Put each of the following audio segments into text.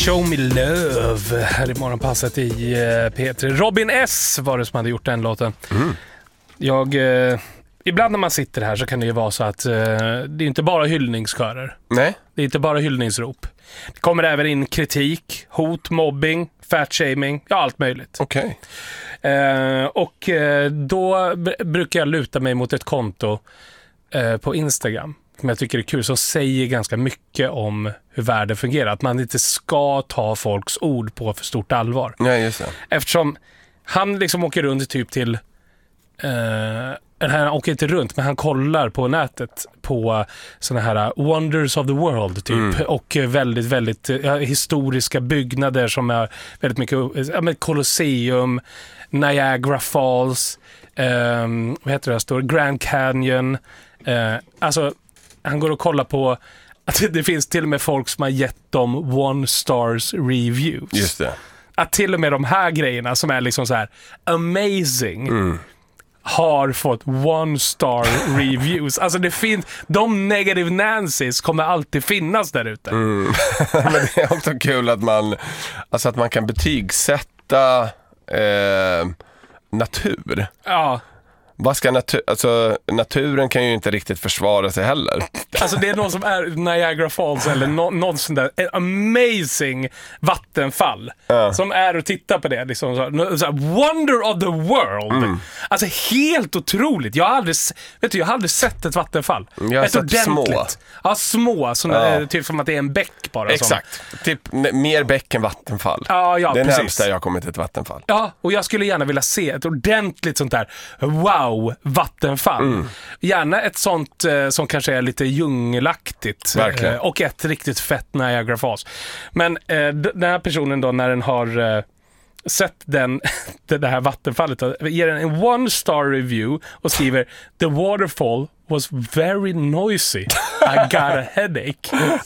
Show Me Love här i morgonpasset i P3. Robin S var det som hade gjort den låten. Ibland när man sitter här så kan det ju vara så att det är inte bara hyllningskörer. Nej. Det är inte bara hyllningsrop. Det kommer även in kritik, hot, mobbing, fatshaming, ja allt möjligt. Okej. Då brukar jag luta mig mot ett konto på Instagram som jag tycker är kul, som säger ganska mycket om hur världen fungerar. Att man inte ska ta folks ord på för stort allvar. Nej, just det. Eftersom han liksom åker runt typ till... han åker inte runt, men han kollar på nätet på såna här wonders of the world typ. Och väldigt, väldigt historiska byggnader som är väldigt mycket... Colosseum, Niagara Falls, vad heter det står? Grand Canyon. Alltså... Han går och kollar på att det finns till och med folk som har gett dem 1-stars reviews. Just det. Att till och med de här grejerna som är liksom så här amazing har fått 1-star reviews. Alltså det finns, de negative Nancys kommer alltid finnas där ute. Men det är också kul att man kan betygsätta natur. Ja. Vad ska naturen kan ju inte riktigt försvara sig heller. Alltså det är någon som är Niagara Falls eller någon sån där amazing vattenfall som är och tittar på det liksom så wonder of the world. Alltså helt otroligt. Jag har aldrig sett ett vattenfall. Jag har sett små. Ja, små såna, typ som att det är en bäck bara. Exakt. Typ mer bäck än vattenfall. Ja, det är precis. närmsta jag har kommit till ett vattenfall. Ja, och jag skulle gärna vilja se ett ordentligt sånt där vattenfall. Gärna ett sånt som kanske är lite djungelaktigt. Verkligen. Och ett riktigt fett Niagara Falls. Men den här personen då, när den har sett det här vattenfallet då, ger den en 1-star review och skriver: "The waterfall was very noisy. I got a headache."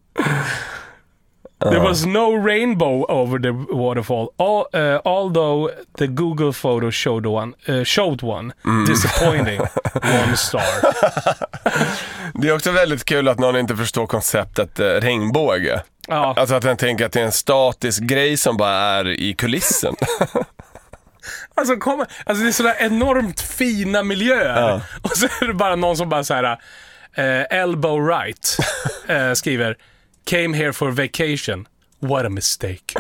There was no rainbow over the waterfall, although the Google photo showed one. Disappointing. 1 star. Det är också väldigt kul att någon inte förstår konceptet regnbåge. Ja. Alltså att den tänker att det är en statisk grej som bara är i kulissen. Alltså det är sådär enormt fina miljöer. Och så är det bara någon som bara så här elbow right skriver: "Came here for vacation. What a mistake."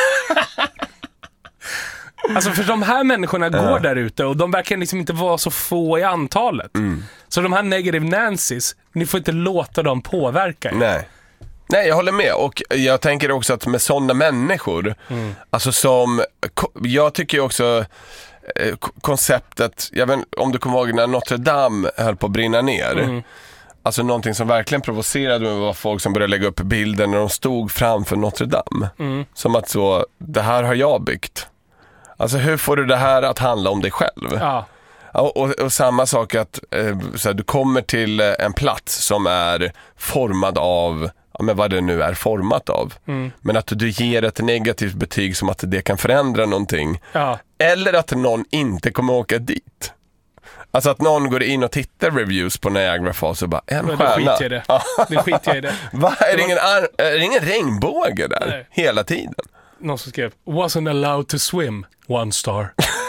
Alltså för de här människorna går där ute och de verkar liksom inte vara så få i antalet. Så de här negative Nancys, ni får inte låta dem påverka er. Nej, jag håller med. Och jag tänker också att med sådana människor, alltså jag tycker ju också konceptet, jag vet inte om du kommer ihåg när Notre Dame höll på att brinna ner. Alltså någonting som verkligen provocerade mig var folk som började lägga upp bilder när de stod framför Notre Dame. Som att så, det här har jag byggt. Alltså hur får du det här att handla om dig själv? Ja. Och samma sak att så här, du kommer till en plats som är formad av, men vad det nu är format av. Men att du ger ett negativt betyg som att det kan förändra någonting. Ja. Eller att någon inte kommer åka dit. Alltså att någon går in och tittar reviews på Niagara Falls och bara, en stjärna. Det skiter jag i det. Va? Är det ingen regnbåge där? Nej. Hela tiden? Någon som skrev: "Wasn't allowed to swim. 1 star."